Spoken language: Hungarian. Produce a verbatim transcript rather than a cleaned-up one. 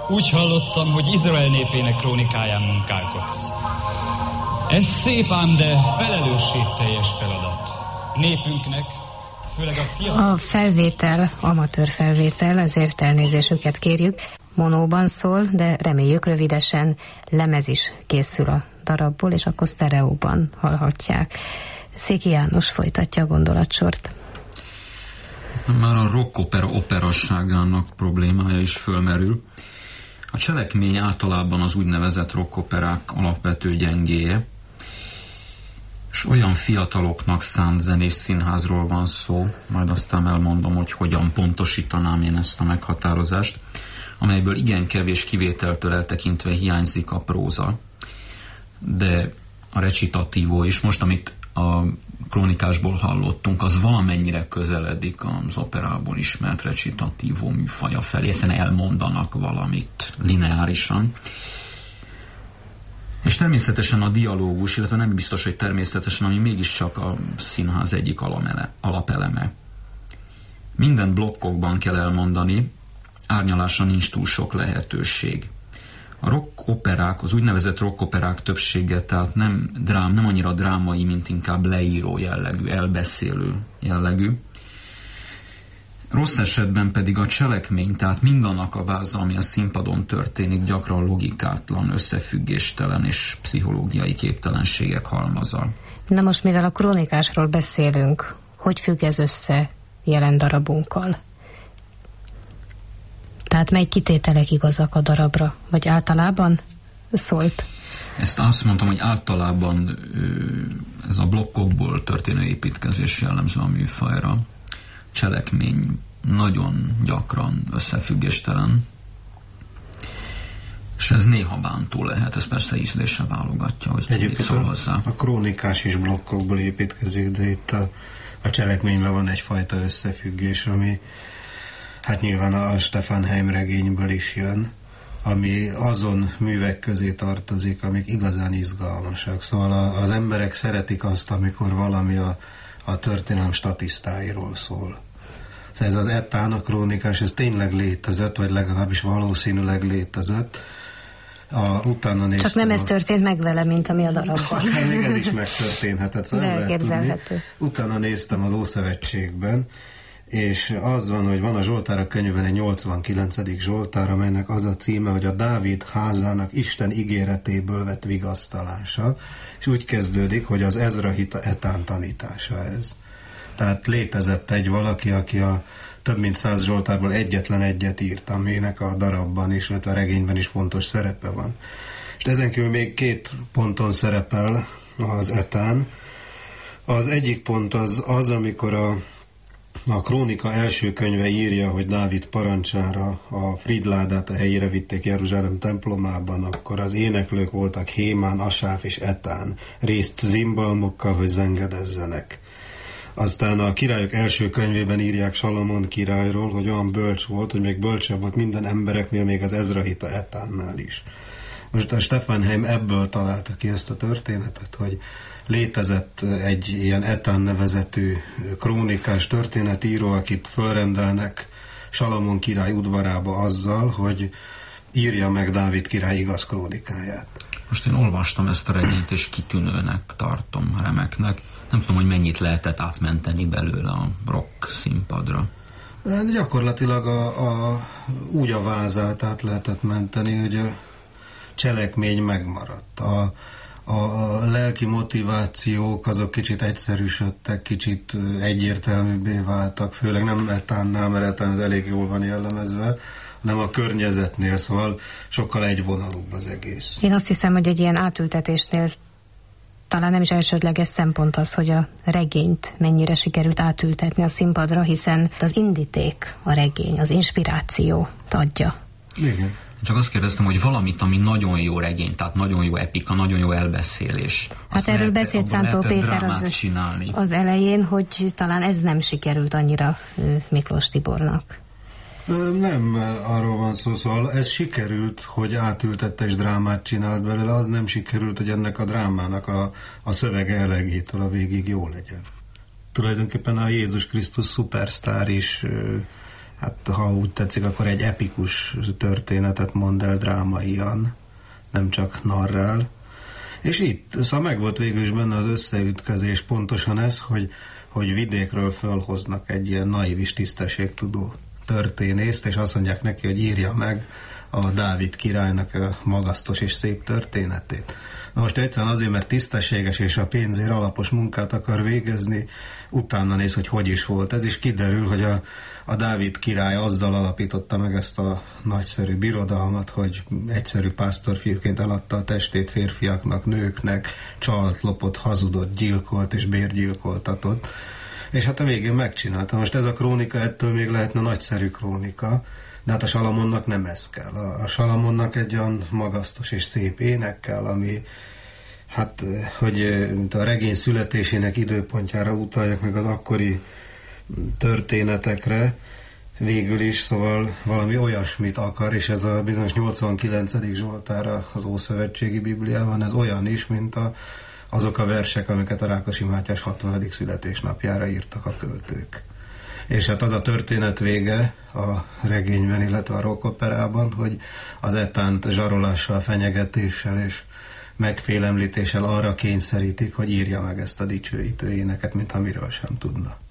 Úgy hallottam, hogy Izrael népének krónikáján munkálkodsz. Ez szép ám, de felelősségteljes feladat. Népünknek, főleg a fiatal... A felvétel, amatőr felvétel, ezért elnézésüket kérjük. Monóban szól, de reméljük rövidesen lemez is készül a darabból, és akkor sztereóban hallhatják. Széki János folytatja a gondolatsort. Már a rockopera operasságának problémája is fölmerül. A cselekmény általában az úgynevezett rockoperák alapvető gyengéje, és olyan fiataloknak szánt zenés színházról van szó, majd aztán elmondom, hogy hogyan pontosítanám én ezt a meghatározást, amelyből igen kevés kivételtől eltekintve hiányzik a próza, de a recitatívó is, most amit a krónikásból hallottunk, az valamennyire közeledik az operából ismert recitatívó műfaja felé, hiszen elmondanak valamit lineárisan. És természetesen a dialógus, illetve nem biztos, hogy természetesen, ami mégiscsak a színház egyik alapeleme. Minden blokkokban kell elmondani, árnyalásra nincs túl sok lehetőség. A rock operák, az úgynevezett rock operák többsége, tehát nem, drám, nem annyira drámai, mint inkább leíró jellegű, elbeszélő jellegű. Rossz esetben pedig a cselekmény, tehát mindannak a váza, ami a színpadon történik, gyakran logikátlan, összefüggéstelen és pszichológiai képtelenségek halmaza. Na most, mivel a krónikásról beszélünk, hogy függ ez össze jelen darabunkkal? Tehát mely kitételek igazak a darabra? Vagy általában szólt? Ezt azt mondtam, hogy általában ez a blokkokból történő építkezés jellemző a műfajra. Cselekmény nagyon gyakran összefüggéstelen, és ez néha bántó lehet, ez persze ízlése válogatja, hogy mit szól hozzá. A krónikás is blokkokból építkezik, de itt a, a cselekményben van egyfajta összefüggés, ami hát nyilván a Stefan regényből is jön, ami azon művek közé tartozik, amik igazán izgalmasak. Szóval a, az emberek szeretik azt, amikor valami a, a történelem statisztáiról szól. Szóval ez az Etán, a krónikás, ez tényleg létezett, vagy legalábbis valószínűleg létezett. A, utána néztem, csak nem ez történt meg vele, mint ami a darabban. Még ez is megtörténhetett, szóval nem lehet tudni. Utána néztem az Ószövetségben, és az van, hogy van a Zsoltárok könyvben egy nyolcvankilencedik Zsoltár, amelynek az a címe, hogy a Dávid házának Isten ígéretéből vett vigasztalása, és úgy kezdődik, hogy az Ezrahita Etán tanítása ez. Tehát létezett egy valaki, aki a több mint száz Zsoltárból egyetlen egyet írt, aminek a darabban is, illetve a regényben is fontos szerepe van. És ezen kívül még két ponton szerepel az Etán. Az egyik pont az, az amikor a A krónika első könyve írja, hogy Dávid parancsára a Fridládát a helyére vitték Jeruzsálem templomában, akkor az éneklők voltak Hémán, Asáf és Etán, részt zimbalmokkal, hogy zengedezzenek. Aztán a királyok első könyvében írják Salamon királyról, hogy olyan bölcs volt, hogy még bölcsebb volt minden embereknél, még az Ezrahita Etánnál is. Most a Stefan ebből találta ki ezt a történetet, hogy létezett egy ilyen Etán nevezetű krónikás történetíró, akit fölrendelnek Salamon király udvarába azzal, hogy írja meg Dávid király igaz krónikáját. Most én olvastam ezt a regényt, és kitűnőnek tartom, remeknek. Nem tudom, hogy mennyit lehetett átmenteni belőle a rock színpadra. Gyakorlatilag a, a, úgy a vázát át lehetett menteni, hogy a cselekmény megmaradt. A A lelki motivációk azok kicsit egyszerűsödtek, kicsit egyértelműbbé váltak, főleg nem Etánnál, mert Etán elég jól van jellemezve, hanem a környezetnél, szóval sokkal egyvonalúbb az egész. Én azt hiszem, hogy egy ilyen átültetésnél talán nem is elsődleges szempont az, hogy a regényt mennyire sikerült átültetni a színpadra, hiszen az indíték, a regény, az inspirációt adja. Igen. Csak azt kérdeztem, hogy valamit, ami nagyon jó regény, tehát nagyon jó epika, nagyon jó elbeszélés. Hát erről lehet, beszélt Szántó Péter az, az elején, hogy talán ez nem sikerült annyira Miklós Tibornak. Nem arról van szó, szóval ez sikerült, hogy átültette és drámát csinált belőle, az nem sikerült, hogy ennek a drámának a, a szövege elejétől a végig jó legyen. Tulajdonképpen a Jézus Krisztus szupersztár is hát ha úgy tetszik, akkor egy epikus történetet mond el drámaian, nem csak narrál. És itt, szóval meg volt végül is benne az összeütközés, pontosan ez, hogy, hogy vidékről fölhoznak egy ilyen naiv és tisztességtudó történészt, és azt mondják neki, hogy írja meg a Dávid királynak a magasztos és szép történetét. Na most egyszerűen azért, mert tisztességes és a pénzért alapos munkát akar végezni, utána néz, hogy hogy is volt. Ez is kiderül, hogy a, a Dávid király azzal alapította meg ezt a nagyszerű birodalmat, hogy egyszerű pásztorfiúként eladta a testét férfiaknak, nőknek, csalt, lopott, hazudott, gyilkolt és bérgyilkoltatott. És hát a végén megcsinálta. Most ez a krónika, ettől még lehetne nagyszerű krónika, de hát a Salamonnak nem ez kell. A, a Salamonnak egy olyan magasztos és szép ének kell, ami, hát, hogy a regény születésének időpontjára utaljak meg az akkori történetekre, végül is, szóval valami olyasmit akar, és ez a bizonyos nyolcvankilencedik Zsoltára az Ószövetségi Bibliában, ez olyan is, mint a, azok a versek, amiket a Rákosi Mátyás hatvanadik születésnapjára írtak a költők. És hát az a történet vége a regényben, illetve a rockoperában, hogy az Etánt zsarolással, fenyegetéssel és megfélemlítéssel arra kényszerítik, hogy írja meg ezt a dicsőítő éneket, mintha miről sem tudna.